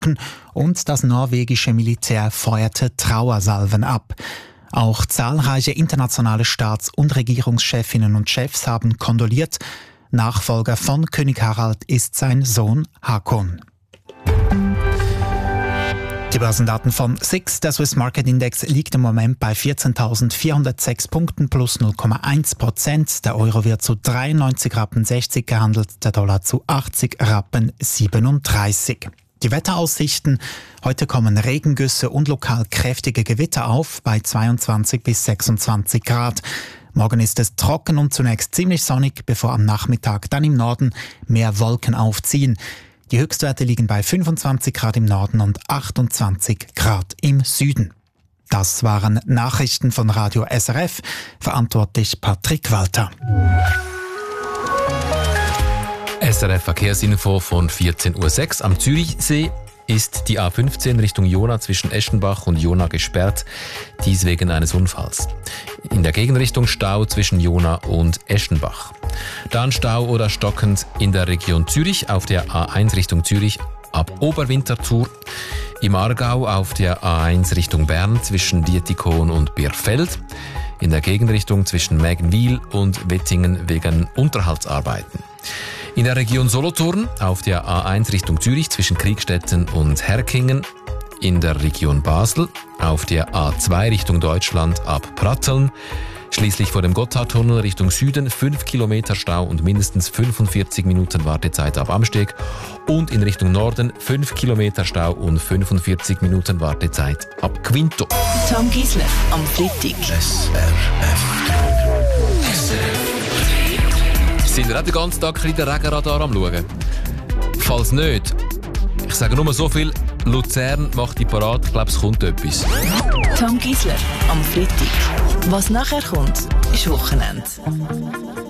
und das norwegische Militär feuerte Trauersalven ab. Auch zahlreiche internationale Staats- und Regierungschefinnen und Chefs haben kondoliert. Nachfolger von König Harald ist sein Sohn Hakon. Die Börsendaten von SIX, der Swiss Market Index, liegt im Moment bei 14.406 Punkten plus 0,1%. Der Euro wird zu 93,60 Rappen gehandelt, der Dollar zu 80,37 Rappen. Die Wetteraussichten: Heute kommen Regengüsse und lokal kräftige Gewitter auf bei 22 bis 26 Grad. Morgen ist es trocken und zunächst ziemlich sonnig, bevor am Nachmittag dann im Norden mehr Wolken aufziehen. Die Höchstwerte liegen bei 25 Grad im Norden und 28 Grad im Süden. Das waren Nachrichten von Radio SRF, verantwortlich Patrick Walter. SRF Verkehrsinfo von 14.06 Uhr. Am Zürichsee ist die A15 Richtung Jona zwischen Eschenbach und Jona gesperrt, dies wegen eines Unfalls. In der Gegenrichtung Stau zwischen Jona und Eschenbach. Dann Stau oder stockend in der Region Zürich auf der A1 Richtung Zürich ab Oberwinterthur. Im Aargau auf der A1 Richtung Bern zwischen Dietikon und Birfeld. In der Gegenrichtung zwischen Mägenwil und Wettingen wegen Unterhaltsarbeiten. In der Region Solothurn auf der A1 Richtung Zürich zwischen Kriegstetten und Herkingen. In der Region Basel auf der A2 Richtung Deutschland ab Pratteln. Schließlich vor dem Gotthardtunnel Richtung Süden 5 Kilometer Stau und mindestens 45 Minuten Wartezeit ab Amsteg. Und in Richtung Norden 5 Kilometer Stau und 45 Minuten Wartezeit ab Quinto. Tom Gisler am Freitag. Sind ihr auch den ganzen Tag den Regenradar am Schauen? Falls nicht, ich sage nur so viel, Luzern macht die parat, ich glaube, es kommt etwas. Tom Gisler am Freitag. Was nachher kommt, ist Wochenende.